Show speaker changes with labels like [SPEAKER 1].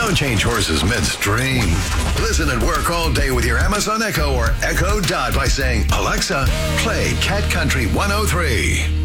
[SPEAKER 1] Don't change horses midstream. Listen and work all day with your Amazon Echo or Echo Dot by saying, Alexa, play Cat Country 103.